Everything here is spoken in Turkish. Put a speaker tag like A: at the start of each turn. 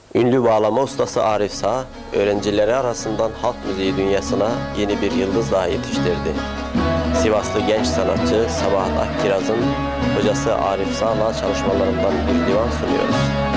A: Ünlü bağlama ustası Arif Sağ, öğrencileri arasından halk müziği dünyasına yeni bir yıldız daha yetiştirdi. Sivaslı genç sanatçı Sabahat Akkiraz'ın hocası Arif Sağ'la çalışmalarından bir divan sunuyoruz.